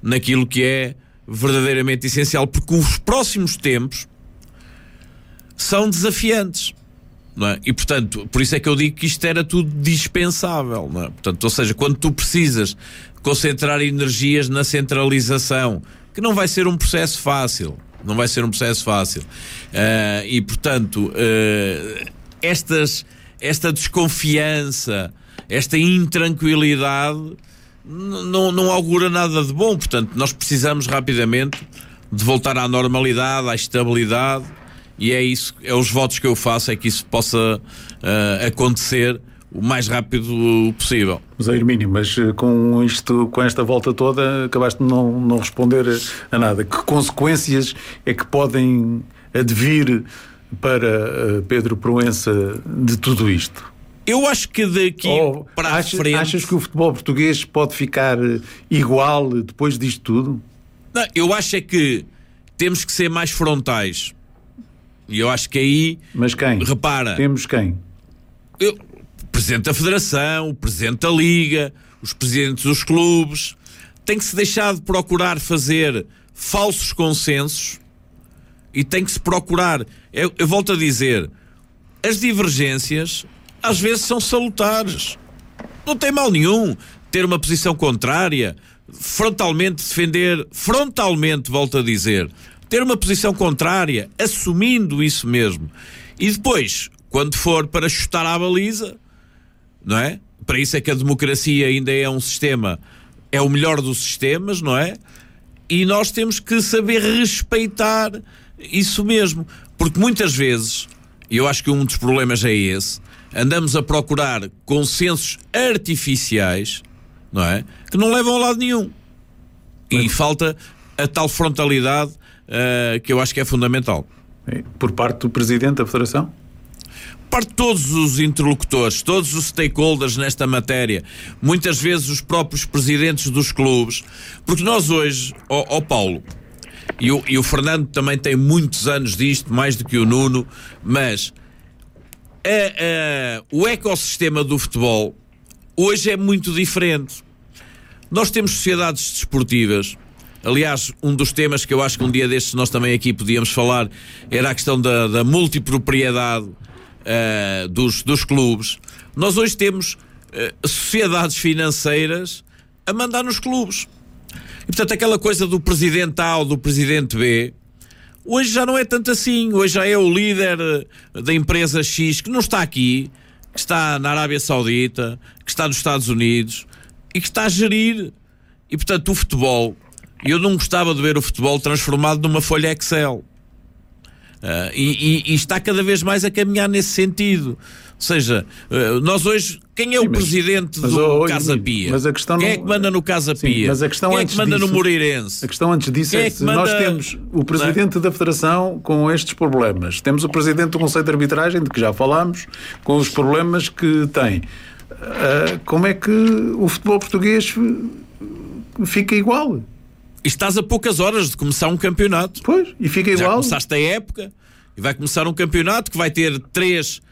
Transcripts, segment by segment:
naquilo que é verdadeiramente essencial, porque os próximos tempos são desafiantes, não é? E portanto, por isso é que eu digo que isto era tudo dispensável, não é? Portanto, ou seja, quando tu precisas concentrar energias na centralização, que não vai ser um processo fácil, e portanto esta desconfiança, esta intranquilidade não augura nada de bom. Portanto, nós precisamos rapidamente de voltar à normalidade, à estabilidade, e é isso, é os votos que eu faço, é que isso possa acontecer o mais rápido possível. José Hermínio, mas com esta volta toda, acabaste de não responder a nada. Que consequências é que podem advir para Pedro Proença de tudo isto? Eu acho que daqui para a frente... Achas que o futebol português pode ficar igual depois disto tudo? Não, eu acho é que temos que ser mais frontais. E eu acho que aí... Mas quem? Repara... Temos quem? O Presidente da Federação, o Presidente da Liga, os Presidentes dos clubes. Tem que se deixar de procurar fazer falsos consensos e tem que se procurar... Eu volto a dizer, as divergências às vezes são salutares. Não tem mal nenhum ter uma posição contrária, frontalmente defender, volto a dizer, ter uma posição contrária, assumindo isso mesmo. E depois, quando for para chutar à baliza, não é? Para isso é que a democracia ainda é um sistema, é o melhor dos sistemas, não é? E nós temos que saber respeitar isso mesmo. Porque muitas vezes, e eu acho que um dos problemas é esse, andamos a procurar consensos artificiais, não é? Que não levam a lado nenhum. E falta a tal frontalidade que eu acho que é fundamental. Por parte do Presidente da Federação? Parte de todos os interlocutores, todos os stakeholders nesta matéria, muitas vezes os próprios presidentes dos clubes, porque nós hoje, Paulo, e o Fernando também tem muitos anos disto, mais do que o Nuno, mas o ecossistema do futebol hoje é muito diferente. Nós temos sociedades desportivas. Aliás, um dos temas que eu acho que um dia destes nós também aqui podíamos falar era a questão da multipropriedade dos clubes. Nós hoje temos sociedades financeiras a mandar nos clubes. E portanto aquela coisa do presidente A ou do presidente B hoje já não é tanto assim. Hoje já é o líder da empresa X que não está aqui, que está na Arábia Saudita, que está nos Estados Unidos e que está a gerir. E portanto o futebol, eu não gostava de ver o futebol transformado numa folha Excel. E está cada vez mais a caminhar nesse sentido. Ou seja, nós hoje, quem é o presidente do Casa Pia? Mas a questão quem é que manda no Casa Pia? Mas a questão quem é que manda disso, no Moreirense? A questão antes disso é que nós temos o presidente da Federação com estes problemas. Temos o presidente do Conselho de Arbitragem, de que já falámos, com os problemas que tem. Como é que o futebol português fica igual? E estás a poucas horas de começar um campeonato. Pois, e fica igual. Já começaste a época e vai começar um campeonato que vai ter três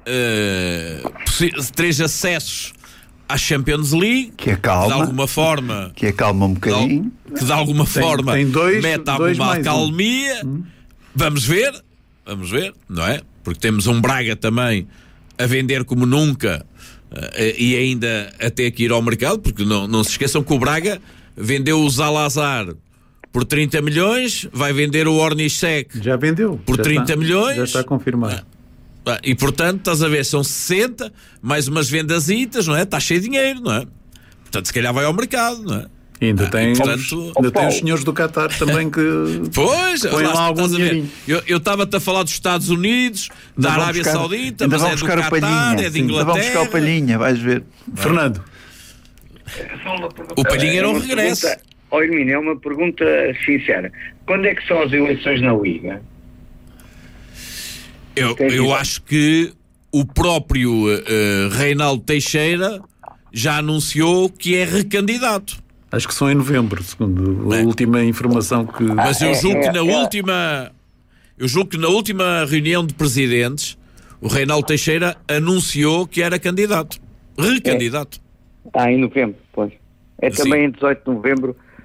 acessos à Champions League, que acalma, de alguma forma, que acalma um bocadinho, que de alguma forma tem mete alguma acalmia. Vamos ver, não é? Porque temos um Braga também a vender como nunca e ainda até que ir ao mercado, porque não se esqueçam que o Braga vendeu o Zalazar por 30 milhões, vai vender o Ornichek já vendeu por 30 milhões. Já está confirmado. E portanto, estás a ver, são 60, mais umas vendasitas, não é? Está cheio de dinheiro, não é? Portanto, se calhar vai ao mercado, não é? E ainda tem, tem os senhores do Qatar também que põem lá algum dinheirinho. Eu estava-te a falar dos Estados Unidos, da Arábia Saudita, mas é do Qatar, é de Inglaterra. Vamos buscar o Palhinha, vais ver. Fernando. O Palhinha não regressa. Hermínio, é uma pergunta sincera. Quando é que são as eleições na Liga? Eu acho que o próprio Reinaldo Teixeira já anunciou que é recandidato. Acho que são em novembro, segundo a última informação que... Mas eu julgo que na última reunião de presidentes o Reinaldo Teixeira anunciou que era candidato. Recandidato. Em novembro, pois. É também em 18 de novembro